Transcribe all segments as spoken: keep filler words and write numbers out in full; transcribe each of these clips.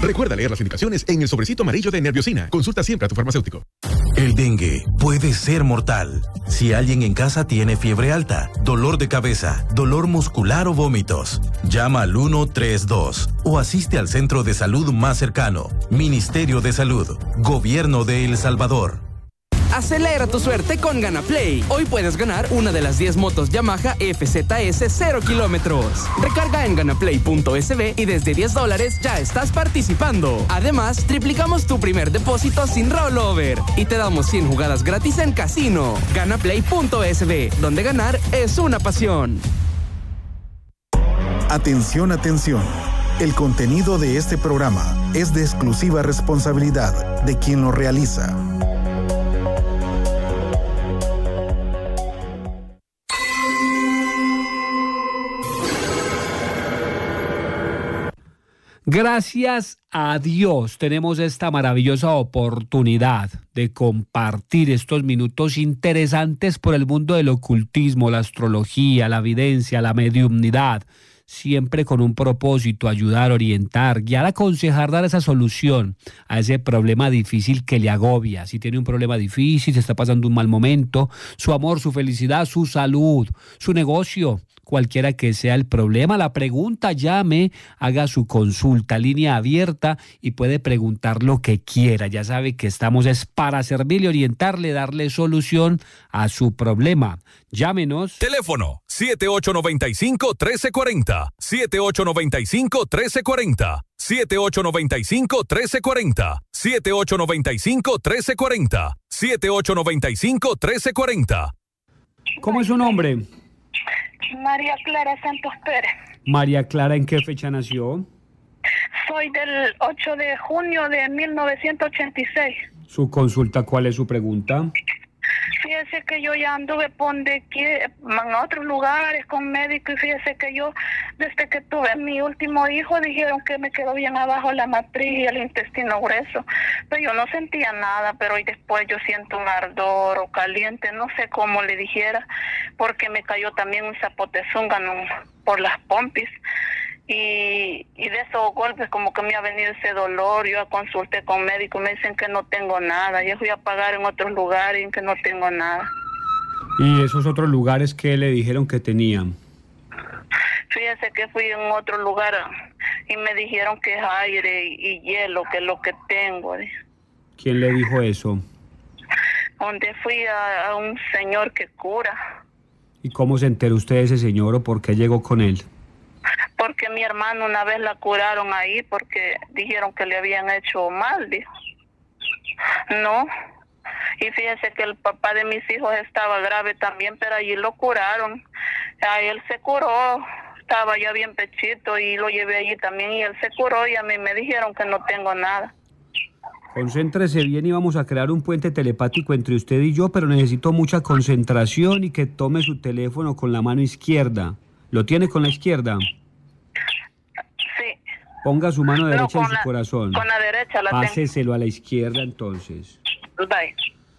Recuerda leer las indicaciones en el sobrecito amarillo de Nerviosina. Consulta siempre a tu farmacéutico. El dengue puede ser mortal. Si alguien en casa tiene fiebre alta, dolor de cabeza, dolor muscular o vómitos, llama al uno tres dos o asiste al centro de salud más cercano. Ministerio de Salud, Gobierno de El Salvador. Acelera tu suerte con GanaPlay. Hoy puedes ganar una de las diez motos Yamaha F Z S cero kilómetros. Recarga en ganaplay punto es be y desde diez dólares ya estás participando. Además, triplicamos tu primer depósito sin rollover y te damos cien jugadas gratis en casino. ganaplay punto es be, donde ganar es una pasión. Atención, atención. El contenido de este programa es de exclusiva responsabilidad de quien lo realiza. Gracias a Dios tenemos esta maravillosa oportunidad de compartir estos minutos interesantes por el mundo del ocultismo, la astrología, la evidencia, la mediumnidad, siempre con un propósito: ayudar, orientar, guiar, aconsejar, dar esa solución a ese problema difícil que le agobia. Si tiene un problema difícil, se está pasando un mal momento, su amor, su felicidad, su salud, su negocio, cualquiera que sea el problema, la pregunta, llame, haga su consulta, línea abierta, y puede preguntar lo que quiera. Ya sabe que estamos es para servirle, orientarle, darle solución a su problema. Llámenos. Teléfono siete ocho nueve cinco, uno tres cuatro cero, siete ocho nueve cinco, uno tres cuatro cero, siete ocho nueve cinco, uno tres cuatro cero, siete ocho nueve cinco, uno tres cuatro cero, siete ocho nueve cinco, uno tres cuatro cero. ¿Cómo es su nombre? María Clara Santos Pérez. María Clara, ¿en qué fecha nació? Soy del ocho de junio de mil novecientos ochenta y seis. ¿Su consulta, cuál es su pregunta? Fíjese que yo ya anduve por donde quiera, en otros lugares con médicos, y fíjese que yo, desde que tuve mi último hijo, dijeron que me quedó bien abajo la matriz y el intestino grueso, pero yo no sentía nada, pero hoy después yo siento un ardor o caliente, no sé cómo le dijera, porque me cayó también un zapote zúngano por las pompis. Y, y de esos golpes como que me ha venido ese dolor. Yo consulté con médico, me dicen que no tengo nada. Yo fui a pagar en otros lugares y que no tengo nada. ¿Y esos otros lugares qué le dijeron que tenían? Fíjese que fui en otro lugar y me dijeron que es aire y, y hielo, que es lo que tengo. ¿Quién le dijo eso? Donde fui a, a un señor que cura. ¿Y cómo se enteró usted de ese señor o por qué llegó con él? Porque mi hermano una vez la curaron ahí porque dijeron que le habían hecho mal, dijo. No. Y fíjese que el papá de mis hijos estaba grave también, pero allí lo curaron. A él se curó, estaba ya bien pechito y lo llevé allí también y él se curó y a mí me dijeron que no tengo nada. Concéntrese bien y vamos a crear un puente telepático entre usted y yo, pero necesito mucha concentración y que tome su teléfono con la mano izquierda. ¿Lo tiene con la izquierda? Sí. Ponga su mano derecha no, en su la, corazón. Con la derecha la Páseselo tengo. a la izquierda entonces. Bye.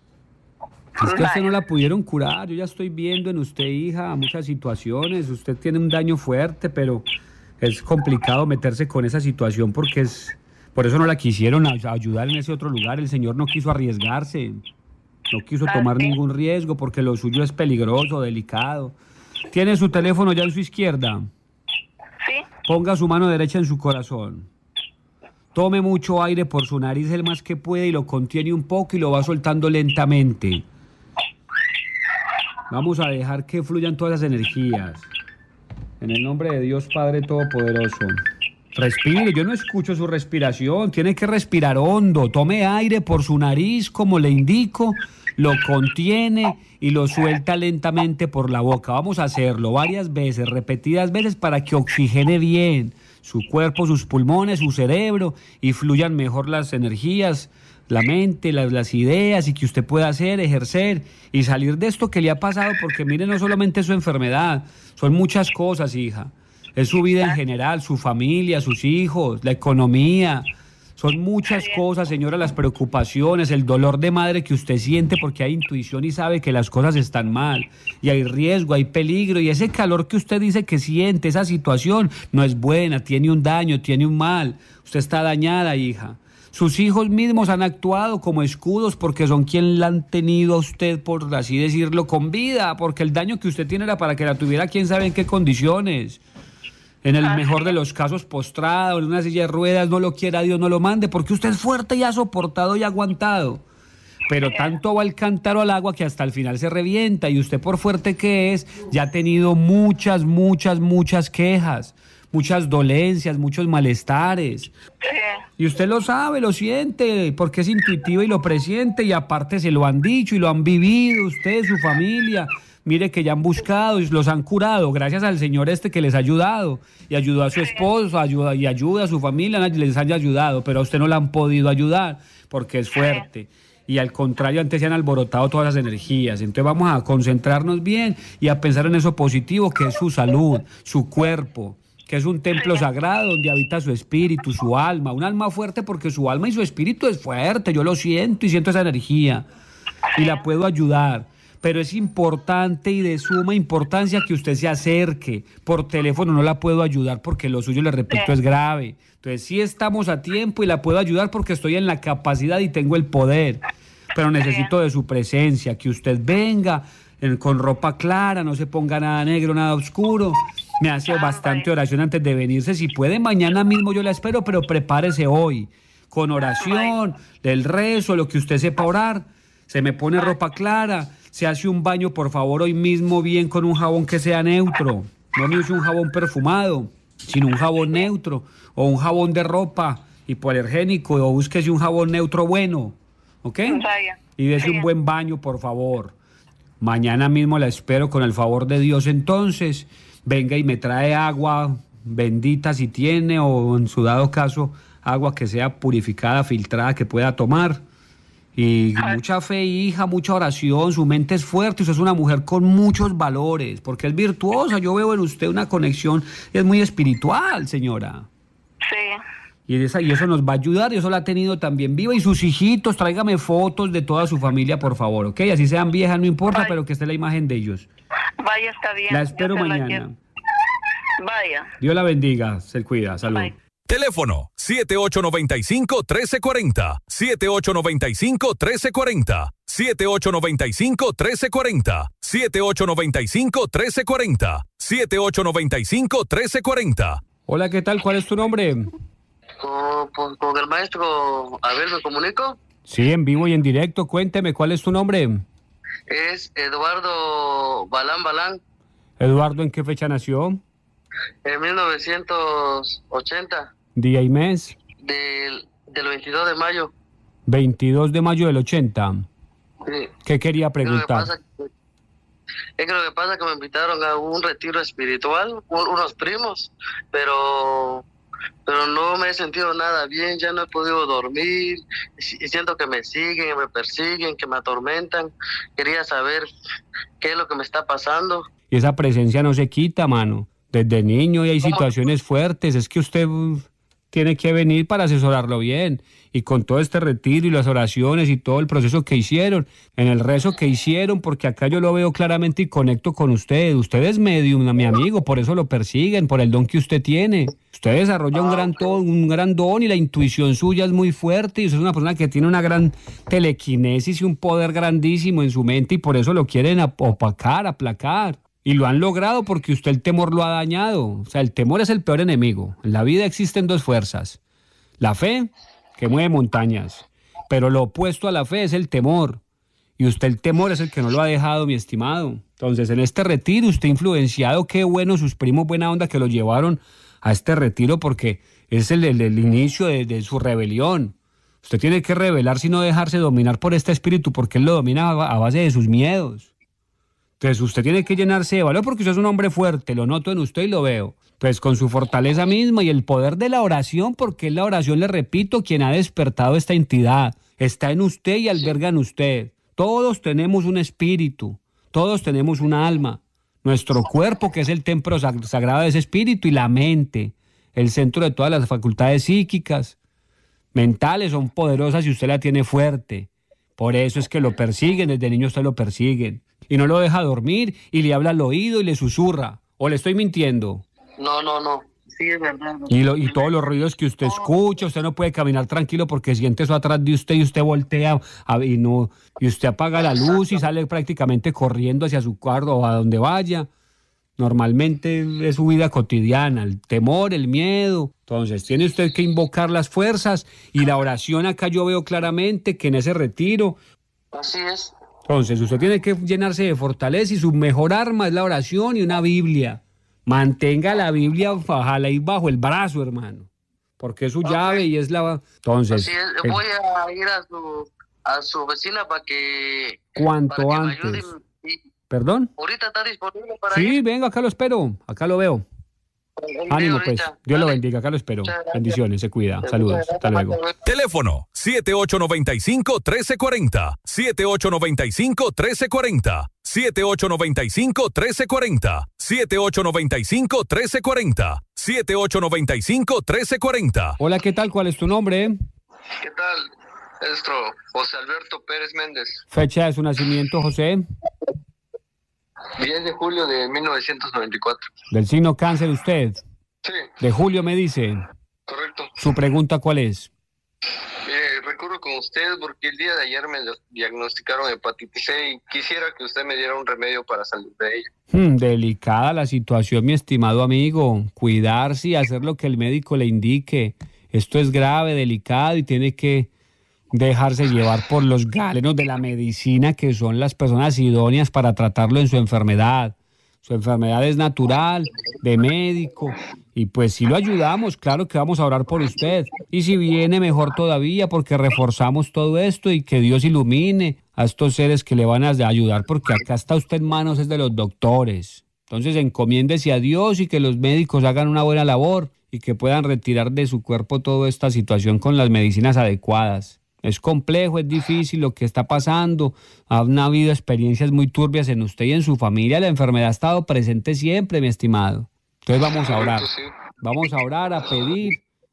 Es que a usted no la pudieron curar. Yo ya estoy viendo en usted, hija, muchas situaciones. Usted tiene un daño fuerte, pero es complicado meterse con esa situación porque es... Por eso no la quisieron ayudar en ese otro lugar. El señor no quiso arriesgarse. No quiso tomar ningún riesgo porque lo suyo es peligroso, delicado. ¿Tiene su teléfono ya en su izquierda? Sí. Ponga su mano derecha en su corazón. Tome mucho aire por su nariz el más que puede y lo contiene un poco y lo va soltando lentamente. Vamos a dejar que fluyan todas las energías. En el nombre de Dios Padre Todopoderoso. Respire, yo no escucho su respiración. Tiene que respirar hondo. Tome aire por su nariz como le indico. Lo contiene y lo suelta lentamente por la boca. Vamos a hacerlo varias veces, repetidas veces para que oxigene bien su cuerpo, sus pulmones, su cerebro y fluyan mejor las energías, la mente, las, las ideas y que usted pueda hacer, ejercer y salir de esto que le ha pasado porque mire, no solamente su enfermedad, son muchas cosas, hija. Es su vida en general, su familia, sus hijos, la economía, Son muchas cosas, señora, las preocupaciones, el dolor de madre que usted siente porque hay intuición y sabe que las cosas están mal y hay riesgo, hay peligro y ese calor que usted dice que siente, esa situación no es buena, tiene un daño, tiene un mal. Usted está dañada, hija. Sus hijos mismos han actuado como escudos porque son quien la han tenido a usted, por así decirlo, con vida, porque el daño que usted tiene era para que la tuviera quién sabe en qué condiciones. En el mejor de los casos postrado, en una silla de ruedas, no lo quiera Dios, no lo mande, porque usted es fuerte y ha soportado y aguantado. Pero tanto va el cántaro al agua que hasta el final se revienta y usted por fuerte que es, ya ha tenido muchas, muchas, muchas quejas, muchas dolencias, muchos malestares. Y usted lo sabe, lo siente, porque es intuitivo y lo presiente y aparte se lo han dicho y lo han vivido usted, su familia. Mire que ya han buscado y los han curado gracias al señor este que les ha ayudado y ayudó a su esposo ayuda, y ayuda a su familia, les haya ayudado, pero a usted no la han podido ayudar porque es fuerte. Y al contrario, antes se han alborotado todas las energías. Entonces vamos a concentrarnos bien y a pensar en eso positivo que es su salud, su cuerpo, que es un templo sagrado donde habita su espíritu, su alma, un alma fuerte porque su alma y su espíritu es fuerte, yo lo siento y siento esa energía y la puedo ayudar. Pero es importante y de suma importancia que usted se acerque. Por teléfono no la puedo ayudar porque lo suyo, le repito, es grave. Entonces sí estamos a tiempo y la puedo ayudar porque estoy en la capacidad y tengo el poder. Pero necesito de su presencia, que usted venga en, con ropa clara, no se ponga nada negro, nada oscuro. Me hace bastante oración antes de venirse. Si puede, mañana mismo yo la espero, pero prepárese hoy. Con oración, del rezo, lo que usted sepa orar. Se me pone ropa clara. Se hace un baño, por favor, hoy mismo bien con un jabón que sea neutro. No me use un jabón perfumado, sino un jabón neutro o un jabón de ropa hipoalergénico o búsquese un jabón neutro bueno, ¿ok? Vaya. Y dése un buen baño, por favor. Mañana mismo la espero con el favor de Dios. Entonces, venga y me trae agua bendita si tiene o en su dado caso, agua que sea purificada, filtrada, que pueda tomar. Y mucha fe, hija, mucha oración, su mente es fuerte, usted es una mujer con muchos valores, porque es virtuosa, yo veo en usted una conexión, es muy espiritual, señora. Sí. Y, esa, y eso nos va a ayudar, y eso la ha tenido también viva, y sus hijitos, tráigame fotos de toda su familia, por favor, ¿ok? Así sean viejas, no importa, Vaya. Pero que esté la imagen de ellos. Vaya, está bien. La espero mañana. La Vaya. Dios la bendiga, se cuida, salud. Bye. Teléfono siete ocho nueve cinco, uno tres cuatro cero, siete ocho nueve cinco, uno tres cuatro cero, siete ocho nueve cinco, uno tres cuatro cero, siete ocho nueve cinco, uno tres cuatro cero, siete ocho nueve cinco, uno tres cuatro cero. Hola, ¿qué tal? ¿Cuál es tu nombre? Con, con, con el maestro, a ver, ¿me comunico? Sí, en vivo y en directo, cuénteme, ¿cuál es tu nombre? Es Eduardo Balán Balán. Eduardo, ¿en qué fecha nació? En mil novecientos ochenta. ¿Día y mes? Del, del veintidós de mayo. veintidós de mayo del ochenta. Sí. ¿Qué quería preguntar? Es que lo que pasa es que me invitaron a un retiro espiritual, un, unos primos, pero pero no me he sentido nada bien, ya no he podido dormir, y siento que me siguen, me persiguen, que me atormentan. Quería saber qué es lo que me está pasando. Y esa presencia no se quita, mano. Desde niño y hay situaciones fuertes, es que usted tiene que venir para asesorarlo bien. Y con todo este retiro y las oraciones y todo el proceso que hicieron, en el rezo que hicieron, porque acá yo lo veo claramente y conecto con usted. Usted es medium, mi amigo, por eso lo persiguen, por el don que usted tiene. Usted desarrolla un gran, don, un gran don y la intuición suya es muy fuerte y usted es una persona que tiene una gran telequinesis y un poder grandísimo en su mente y por eso lo quieren opacar, aplacar. Y lo han logrado porque usted el temor lo ha dañado. O sea, el temor es el peor enemigo. En la vida existen dos fuerzas. La fe, que mueve montañas. Pero lo opuesto a la fe es el temor. Y usted el temor es el que no lo ha dejado, mi estimado. Entonces, en este retiro usted influenciado, qué bueno, sus primos buena onda que lo llevaron a este retiro porque es el, el, el inicio de, de su rebelión. Usted tiene que rebelarse y no dejarse dominar por este espíritu porque él lo domina a base de sus miedos. Entonces usted tiene que llenarse de valor porque usted es un hombre fuerte, lo noto en usted y lo veo. Pues con su fortaleza misma y el poder de la oración, porque es la oración, le repito, quien ha despertado esta entidad. Está en usted y alberga en usted. Todos tenemos un espíritu, todos tenemos un alma. Nuestro cuerpo, que es el templo sagrado de ese espíritu, y la mente, el centro de todas las facultades psíquicas. mentales son poderosas si usted la tiene fuerte. Por eso es que lo persiguen, desde niño usted lo persiguen. Y no lo deja dormir y le habla al oído y le susurra. ¿O le estoy mintiendo? No, no, no. Sí, es verdad. Y, lo, y todos los ruidos que usted escucha, usted no puede caminar tranquilo porque siente eso atrás de usted y usted voltea a, y, no, y usted apaga la luz y sale prácticamente corriendo hacia su cuarto o a donde vaya. Normalmente es su vida cotidiana, el temor, el miedo. Entonces tiene usted que invocar las fuerzas y la oración acá yo veo claramente que en ese retiro. Así es. Entonces usted tiene que llenarse de fortaleza y su mejor arma es la oración y una Biblia. Mantenga la Biblia, ojalá y bajo el brazo, hermano, porque es su okay. llave y es la... Entonces... Así es. El... Voy a ir a su, a su vecina para que... Cuanto para que antes. Me ayude y... ¿Perdón? ¿Ahorita está disponible para Sí, ir? venga, acá lo espero, acá lo veo. Sí, Ánimo, ahorita. pues. Dios Dale. lo bendiga, acá lo espero. Bendiciones, se cuida. Saludos, hasta luego. Teléfono siete ocho nueve cinco, uno tres cuatro cero, siete ocho nueve cinco, uno tres cuatro cero, siete ocho nueve cinco, uno tres cuatro cero, siete ocho nueve cinco, uno tres cuatro cero, siete ocho nueve cinco, uno tres cuatro cero. Hola, ¿qué tal? ¿Cuál es tu nombre? ¿Qué tal, maestro? José Alberto Pérez Méndez. Fecha de su nacimiento, José. diez de julio de mil novecientos noventa y cuatro. Del signo cáncer usted. Sí. De julio me dice. Correcto. ¿Su pregunta cuál es? Mire, recurro con usted porque el día de ayer me diagnosticaron hepatitis C y quisiera que usted me diera un remedio para salir de ella. Hmm, delicada la situación, mi estimado amigo. Cuidarse y hacer lo que el médico le indique. Esto es grave, delicado y tiene que dejarse llevar por los galenos de la medicina, que son las personas idóneas para tratarlo en su enfermedad. Su enfermedad es natural, de médico, y pues si lo ayudamos, claro que vamos a orar por usted. Y si viene, mejor todavía, porque reforzamos todo esto y que Dios ilumine a estos seres que le van a ayudar, porque acá está usted en manos es de los doctores. Entonces encomiéndese a Dios y que los médicos hagan una buena labor y que puedan retirar de su cuerpo toda esta situación con las medicinas adecuadas. Es complejo, es difícil lo que está pasando. Han habido experiencias muy turbias en usted y en su familia. La enfermedad ha estado presente siempre, mi estimado. Entonces vamos a orar. Vamos a orar, a pedir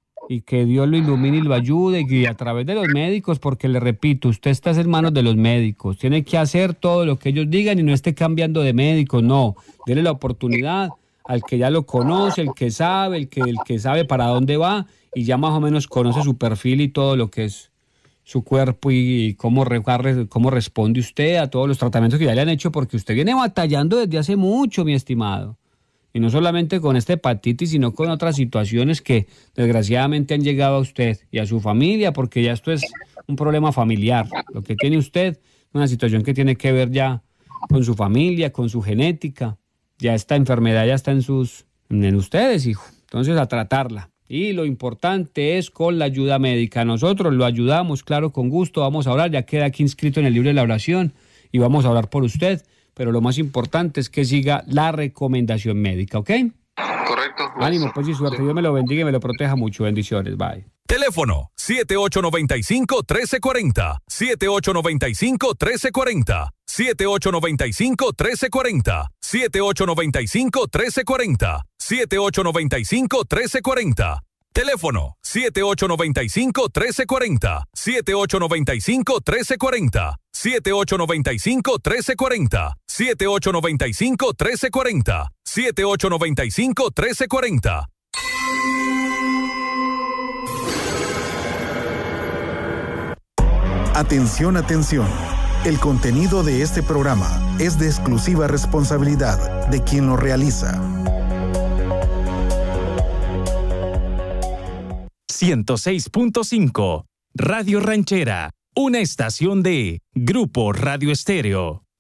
y que Dios lo ilumine y lo ayude y a través de los médicos, porque le repito, usted está en manos de los médicos. Tiene que hacer todo lo que ellos digan y no esté cambiando de médicos. No, déle la oportunidad al que ya lo conoce, el que sabe, el que, el que sabe para dónde va y ya más o menos conoce su perfil y todo lo que es su cuerpo y cómo, cómo responde usted a todos los tratamientos que ya le han hecho, porque usted viene batallando desde hace mucho, mi estimado. Y no solamente con esta hepatitis, sino con otras situaciones que desgraciadamente han llegado a usted y a su familia, porque ya esto es un problema familiar. Lo que tiene usted es una situación que tiene que ver ya con su familia, con su genética. Ya esta enfermedad ya está en, sus, en ustedes, hijo. Entonces a tratarla. Y lo importante es con la ayuda médica. Nosotros lo ayudamos, claro, con gusto. Vamos a orar, ya queda aquí inscrito en el libro de la oración y vamos a orar por usted. Pero lo más importante es que siga la recomendación médica, ¿ok? Correcto. Ánimo, pues y suerte. Sí. Dios me lo bendiga y me lo proteja mucho. Bendiciones, bye. Teléfono siete ocho nueve cinco, uno tres cuatro cero, siete ocho nueve cinco, uno tres cuatro cero, siete ocho nueve cinco, uno tres cuatro cero, siete ocho nueve cinco, uno tres cuatro cero, siete ocho nueve cinco, uno tres cuatro cero. Teléfono siete ocho nueve cinco, uno tres cuatro cero, siete ocho nueve cinco, uno tres cuatro cero, siete ocho nueve cinco, uno tres cuatro cero, siete ocho nueve cinco, uno tres cuatro cero, siete ocho nueve cinco, uno tres cuatro cero. Atención, atención. El contenido de este programa es de exclusiva responsabilidad de quien lo realiza. ciento seis punto cinco Radio Ranchera, una estación de Grupo Radio Estéreo.